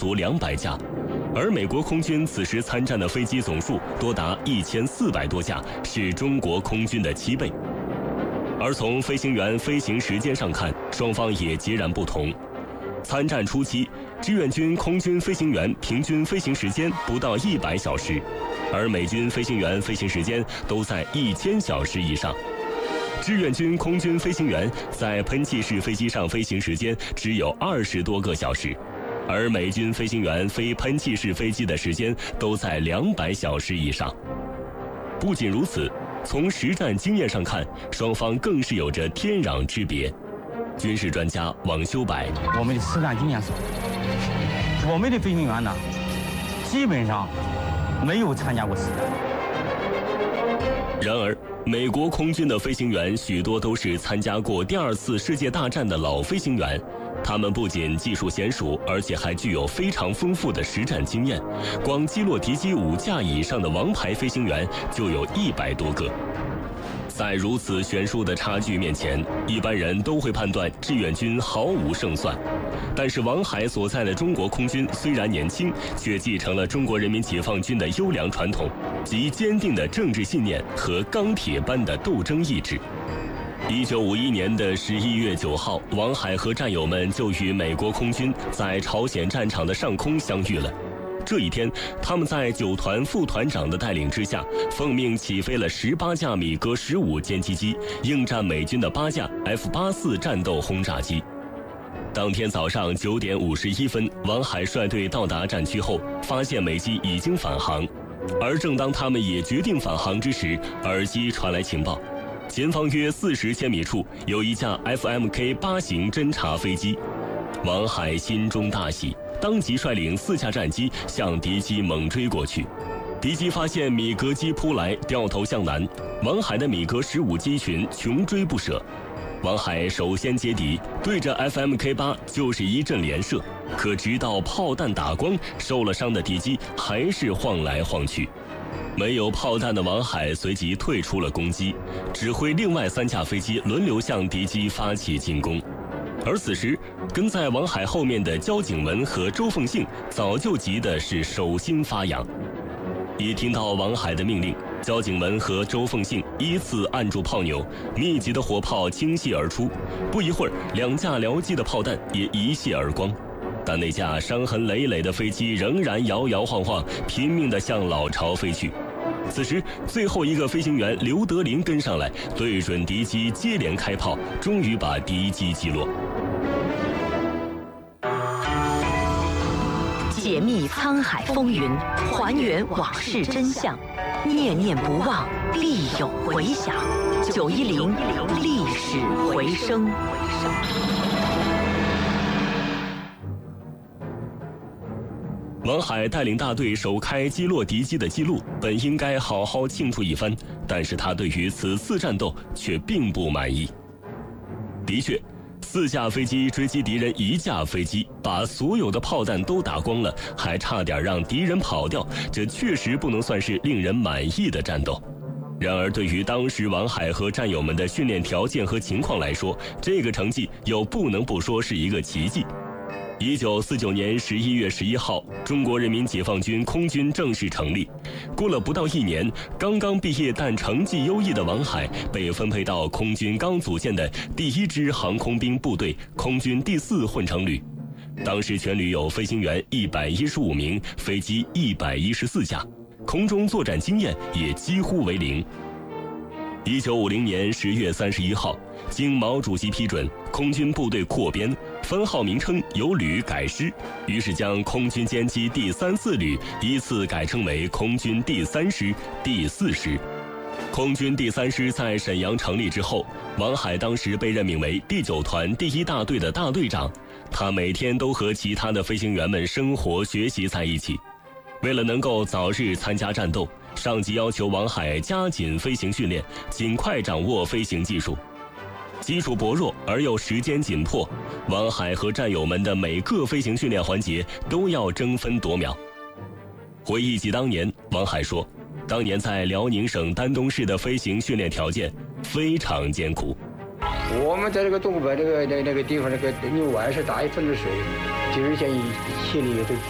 足200架，而美国空军此时参战的飞机总数多达1400多架，是中国空军的7倍。而从飞行员飞行时间上看，双方也截然不同。参战初期，志愿军空军飞行员平均飞行时间不到100小时，而美军飞行员飞行时间都在1000小时以上。志愿军空军飞行员在喷气式飞机上飞行时间只有20多个小时，而美军飞行员飞喷气式飞机的时间都在200小时以上。不仅如此，从实战经验上看，双方更是有着天壤之别。军事专家王修柏： 我们的实战经验少，我们的飞行员呢，基本上没有参加过实战。 然而，美国空军的飞行员许多都是参加过第2次世界大战的老飞行员，他们不仅技术娴熟，而且还具有非常丰富的实战经验。光击落敌机5架以上的王牌飞行员就有100多个。在如此悬殊的差距面前，一般人都会判断志愿军毫无胜算。但是王海所在的中国空军虽然年轻，却继承了中国人民解放军的优良传统，及坚定的政治信念和钢铁般的斗争意志。1951年的11月9号，王海和战友们就与美国空军在朝鲜战场的上空相遇了。这一天，他们在9团副团长的带领之下，奉命起飞了18架米格15歼击机，应战美军的8架 F-84战斗轰炸机。当天早上9点51分，王海率队到达战区后，发现美机已经返航。而正当他们也决定返航之时，耳机传来情报，前方约40千米处有一架 FMK-8型侦察飞机。王海心中大喜，当即率领4架战机向敌机猛追过去。敌机发现米格机扑来，掉头向南，王海的米格15机群穷追不舍。王海首先接敌，对着 FMK-8就是一阵连射，可直到炮弹打光，受了伤的敌机还是晃来晃去。没有炮弹的王海随即退出了攻击，指挥另外3架飞机轮流向敌机发起进攻。而此时，跟在王海后面的焦景文和周凤信早就急的是手心发痒。一听到王海的命令，焦景文和周凤信依次按住炮钮，密集的火炮倾泻而出。不一会儿，2架僚机的炮弹也一泻而光。但那架伤痕累累的飞机仍然摇摇晃晃，拼命地向老巢飞去。此时，最后一个飞行员刘德林跟上来，对准敌机接连开炮，终于把敌机击落。 解密沧海风云，还原往事真相，念念不忘，必有回响。910历史回声。 王海带领大队首开击落敌机的记录，本应该好好庆祝一番，但是他对于此次战斗却并不满意。的确，4架飞机追击敌人1架飞机，把所有的炮弹都打光了，还差点让敌人跑掉，这确实不能算是令人满意的战斗。然而，对于当时王海和战友们的训练条件和情况来说，这个成绩又不能不说是一个奇迹。1949年11月11号，中国人民解放军空军正式成立。过了不到1年，刚刚毕业但成绩优异的王海被分配到空军刚组建的第1支航空兵部队空军第4混成旅。当时全旅有飞行员115名，飞机114架，空中作战经验也几乎为零。1950年10月31号，经毛主席批准，空军部队扩编，分号名称由旅改师，于是将空军歼击第34旅依次改称为空军第3师、第4师。空军第3师在沈阳成立之后，王海当时被任命为第9团第1大队的大队长，他每天都和其他的飞行员们生活学习在一起。为了能够早日参加战斗，上级要求王海加紧飞行训练，尽快掌握飞行技术。基础薄弱而又时间紧迫，王海和战友们的每个飞行训练环节都要争分夺秒。回忆起当年，王海说，当年在辽宁省丹东市的飞行训练条件非常艰苦。 我们在这个东北那个地方，那个牛湾是大一分的水，今儿见1千里都